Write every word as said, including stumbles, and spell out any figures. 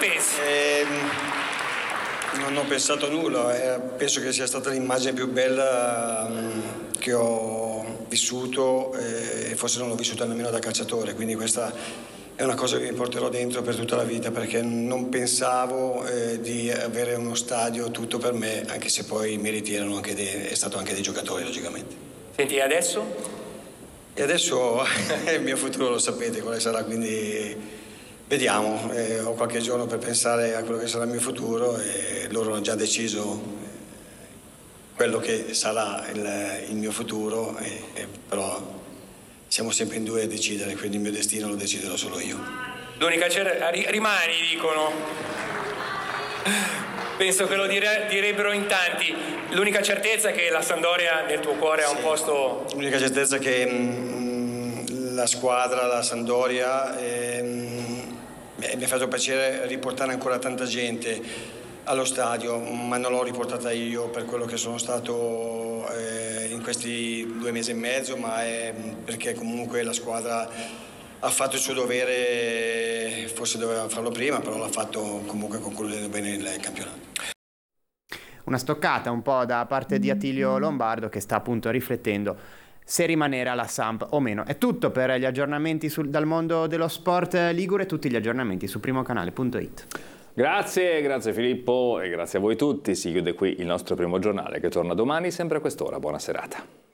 pensi? Eh, non ho pensato nulla, eh, penso che sia stata l'immagine più bella um, che ho vissuto e eh, forse non l'ho vissuta nemmeno da calciatore, quindi questa è una cosa che mi porterò dentro per tutta la vita, perché non pensavo eh, di avere uno stadio tutto per me, anche se poi i meriti erano anche dei, è stato anche dei giocatori, logicamente. Senti, e adesso? E adesso il mio futuro lo sapete quale sarà, quindi vediamo, eh, ho qualche giorno per pensare a quello che sarà il mio futuro e loro hanno già deciso quello che sarà il, il mio futuro, e, e però siamo sempre in due a decidere, quindi il mio destino lo deciderò solo io. L'unica certezza, rimani, dicono. Penso che lo dire, direbbero in tanti. L'unica certezza è che la Sampdoria nel tuo cuore ha un posto... L'unica certezza è che mh, la squadra, la Sampdoria, ehm, mi ha fatto piacere riportare ancora tanta gente allo stadio, ma non l'ho riportata io per quello che sono stato eh, in questi due mesi e mezzo, ma è perché comunque la squadra ha fatto il suo dovere, forse doveva farlo prima, però l'ha fatto comunque concludendo bene il campionato. Una stoccata un po' da parte di Attilio Lombardo, che sta appunto riflettendo se rimanere alla Samp o meno. È tutto per gli aggiornamenti sul, dal mondo dello sport ligure, tutti gli aggiornamenti su primocanale punto it. Grazie, grazie Filippo e grazie a voi tutti. Si chiude qui il nostro primo giornale che torna domani sempre a quest'ora. Buona serata.